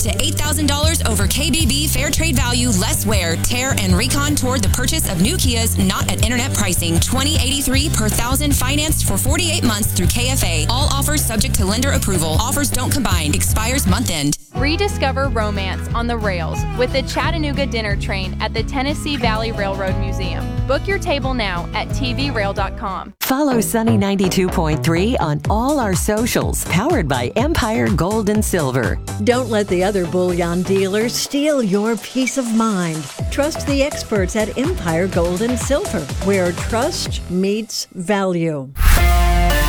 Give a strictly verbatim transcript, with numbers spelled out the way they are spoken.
to eight thousand dollars over K B B Fair Trade Value, less wear, tear, and recon toward the purchase of new Kias not at internet pricing. twenty eighty-three per thousand financed for forty-eight months through K F A. All offers subject to lender approval. Offers don't combine. Expires month end. Rediscover romance on the rails with the Chattanooga Dinner Train at the Tennessee Valley Railroad Museum. Book your table now at T V rail dot com. Follow Sunny ninety-two point three on all our socials, powered by Empire Gold and Silver. Don't let the other bullion dealers steal your peace of mind. Trust the experts at Empire Gold and Silver, where trust meets value.